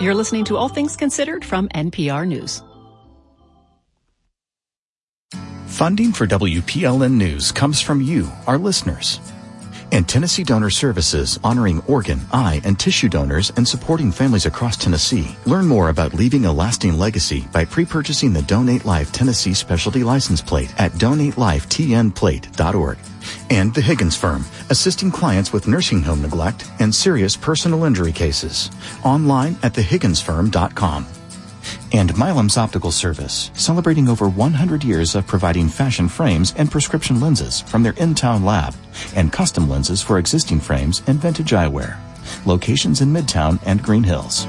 You're listening to All Things Considered from NPR News. Funding for WPLN News comes from you, our listeners. And Tennessee Donor Services, honoring organ, eye, and tissue donors and supporting families across Tennessee. Learn more about leaving a lasting legacy by pre-purchasing the Donate Life Tennessee Specialty License Plate at DonateLifeTNPlate.org. And The Higgins Firm, assisting clients with nursing home neglect and serious personal injury cases. Online at thehigginsfirm.com. And Milam's Optical Service, celebrating over 100 years of providing fashion frames and prescription lenses from their in-town lab, and custom lenses for existing frames and vintage eyewear. Locations in Midtown and Green Hills.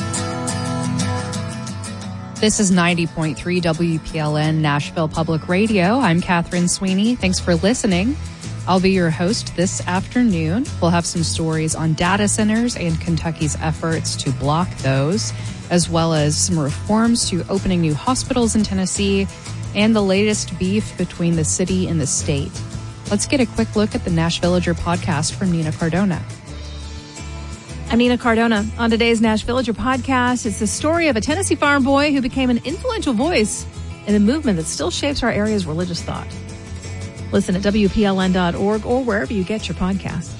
This is 90.3 WPLN Nashville Public Radio. I'm Catherine Sweeney. Thanks for listening. I'll be your host this afternoon. We'll have some stories on data centers and Kentucky's efforts to block those, as well as some reforms to opening new hospitals in Tennessee and the latest beef between the city and the state. Let's get a quick look at the Nash Villager podcast from Nina Cardona. I'm Nina Cardona. On today's Nash Villager podcast, it's the story of a Tennessee farm boy who became an influential voice in a movement that still shapes our area's religious thought. Listen at WPLN.org or wherever you get your podcasts.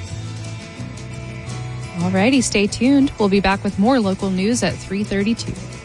Alrighty, stay tuned. We'll be back with more local news at 3:32.